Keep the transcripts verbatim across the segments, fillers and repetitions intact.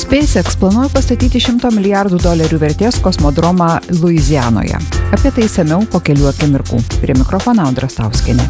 SpaceX planuoja pastatyti šimto milijardų dolerių vertės kosmodromą Luizianoje. Apie tai išsamiau po kelių akimirkų. Prie mikrofono Audra Stauskienė.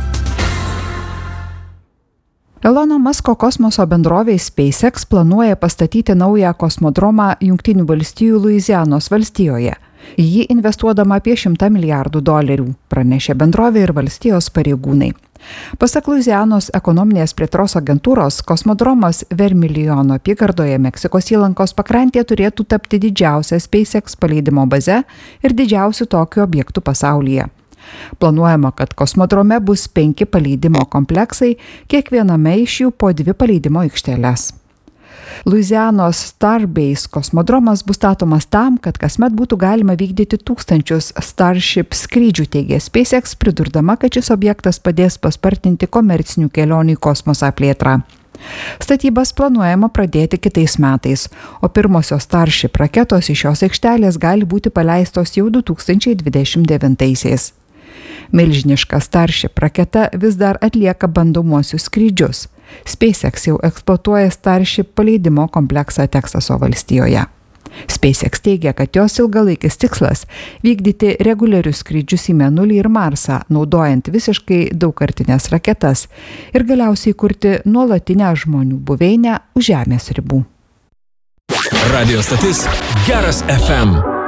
Elono Musko kosmoso bendrovė SpaceX planuoja pastatyti naują kosmodromą Jungtinių valstijų Luizianos valstijoje. Į jį investuodama apie šimtą milijardų dolerių, pranešė bendrovė ir valstijos pareigūnai. Pasak Luizianos ekonominės plėtros agentūros, kosmodromas Vermilijono apygardoje Meksikos įlankos pakrantėje turėtų tapti didžiausia SpaceX paleidimo baze ir didžiausiu tokiu objektu pasaulyje. Planuojama, kad kosmodrome bus penki paleidimo kompleksai, kiekviename iš jų po dvi paleidimo aikšteles. Luizianos Starbase kosmodromas bus statomas tam, kad kasmet būtų galima vykdyti tūkstančius Starship skrydžių, teigė SpaceX, pridurdama, kad šis objektas padės paspartinti komercinių kelionių į kosmosą plėtrą. Statybas planuojama pradėti kitais metais, o pirmosios Starship raketos iš šios aikštelės gali būti paleistos jau du tūkstančiai dvidešimt devintaisiais. Milžiniška Starship raketa vis dar atlieka bandomuosius skrydžius. SpaceX jau eksploatuoja Starship paleidimo kompleksą Teksaso valstijoje. SpaceX teigia, kad jos ilgalaikis tikslas – vykdyti reguliarius skrydžius į Mėnulį ir Marsą, naudojant visiškai daugkartines raketas ir galiausiai kurti nuolatinę žmonių buveinę už Žemės ribų. Radio stotis Geras F M.